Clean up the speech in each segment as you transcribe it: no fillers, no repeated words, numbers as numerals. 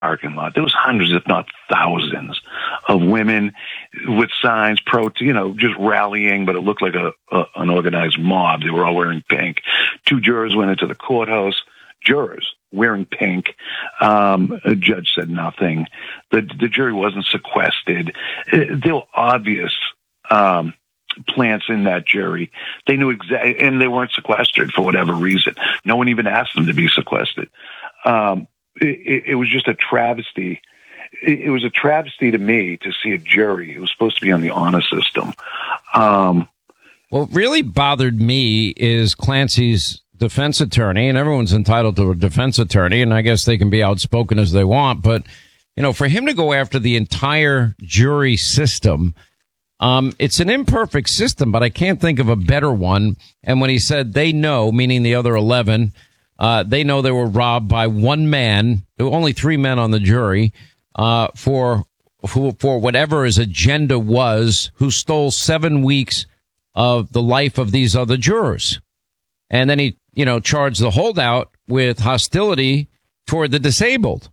parking lot. There was hundreds, if not thousands, of women with signs, just rallying, but it looked like an organized mob. They were all wearing pink. 2 jurors went into the courthouse. Jurors wearing pink. A judge said nothing. The jury wasn't sequestered. There were obvious plants in that jury. They knew exactly, and they weren't sequestered for whatever reason. No one even asked them to be sequestered. It was just a travesty. It was a travesty to me to see a jury. It was supposed to be on the honor system. What really bothered me is Clancy's defense attorney, and everyone's entitled to a defense attorney, and I guess they can be outspoken as they want, but, for him to go after the entire jury system, it's an imperfect system, but I can't think of a better one. And when he said they know, meaning the other 11, they know they were robbed by one man, there were only 3 men on the jury, for whatever his agenda was, who stole 7 weeks of the life of these other jurors. And then he, charged the holdout with hostility toward the disabled.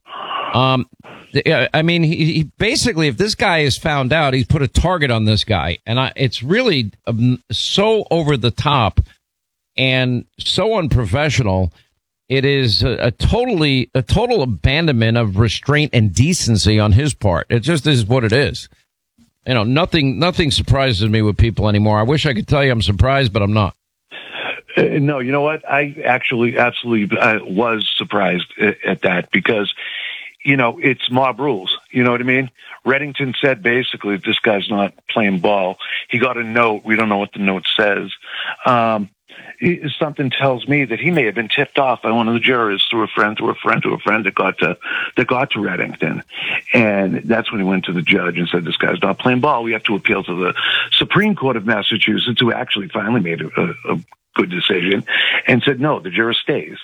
He basically, if this guy is found out, he's put a target on this guy. And it's really so over the top and so unprofessional. It is a total abandonment of restraint and decency on his part. It just is what it is. Nothing surprises me with people anymore. I wish I could tell you I'm surprised, but I'm not. No, you know what? I actually absolutely was surprised at that because, it's mob rules. You know what I mean? Reddington said basically, if this guy's not playing ball, he got a note. We don't know what the note says. Something tells me that he may have been tipped off by one of the jurors through a friend that got to Reddington. And that's when he went to the judge and said, this guy's not playing ball. We have to appeal to the Supreme Court of Massachusetts, who actually finally made a good decision and said, no, the juror stays.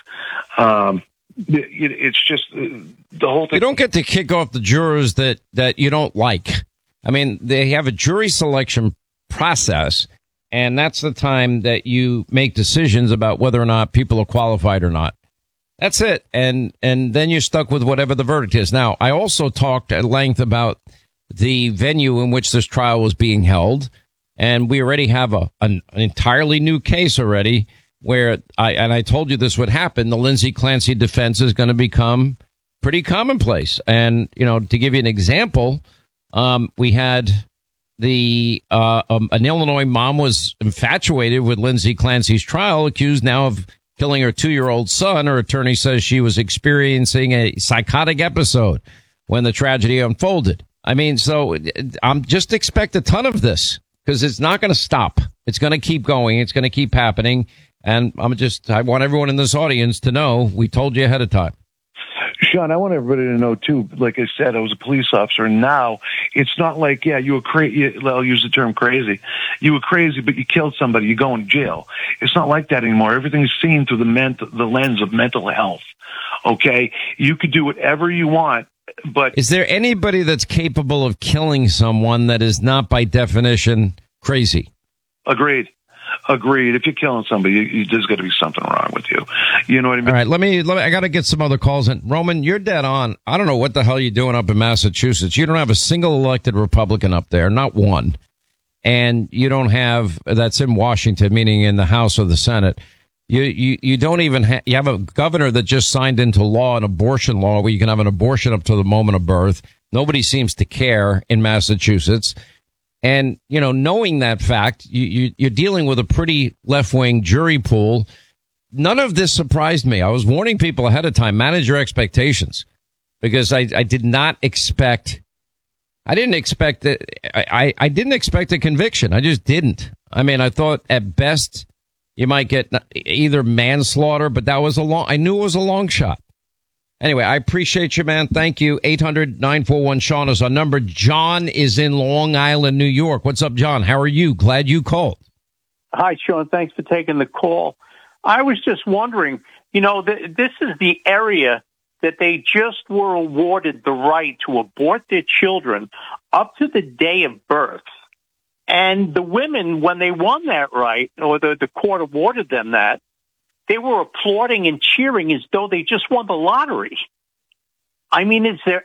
It's just the whole thing. You don't get to kick off the jurors that you don't like. I mean, they have a jury selection process, and that's the time that you make decisions about whether or not people are qualified or not. That's it. And then you're stuck with whatever the verdict is. Now, I also talked at length about the venue in which this trial was being held. And we already have an entirely new case already where I told you this would happen. The Lindsay Clancy defense is going to become pretty commonplace. And, to give you an example, we had an Illinois mom was infatuated with Lindsay Clancy's trial, accused now of killing her 2-year-old son. Her attorney says she was experiencing a psychotic episode when the tragedy unfolded. I mean, so just expect a ton of this because it's not going to stop. It's going to keep going. It's going to keep happening. And I want everyone in this audience to know we told you ahead of time. Sean, I want everybody to know, too, like I said, I was a police officer. And now it's not like, you were crazy. I'll use the term crazy. You were crazy, but you killed somebody. You go in jail. It's not like that anymore. Everything's seen through the lens of mental health. Okay? You could do whatever you want, but... Is there anybody that's capable of killing someone that is not, by definition, crazy? Agreed. If you're killing somebody, there's got to be something wrong with you. You know what I mean? All right, let me. I got to get some other calls in. Roman, you're dead on. I don't know what the hell you're doing up in Massachusetts. You don't have a single elected Republican up there, not one. And you don't have, that's in Washington, meaning in the House or the Senate. You don't even you have a governor that just signed into law an abortion law where you can have an abortion up to the moment of birth. Nobody seems to care in Massachusetts. And, knowing that fact, you're dealing with a pretty left-wing jury pool. None of this surprised me. I was warning people ahead of time, manage your expectations, because I didn't expect a conviction. I just didn't. I mean, I thought at best you might get either manslaughter, but I knew it was a long shot. Anyway, I appreciate you, man. Thank you. 800-941-SEAN is our number. John is in Long Island, New York. What's up, John? How are you? Glad you called. Hi, Sean. Thanks for taking the call. I was just wondering, this is the area that they just were awarded the right to abort their children up to the day of birth. And the women, when they won that right, or the court awarded them that, they were applauding and cheering as though they just won the lottery. I mean, is there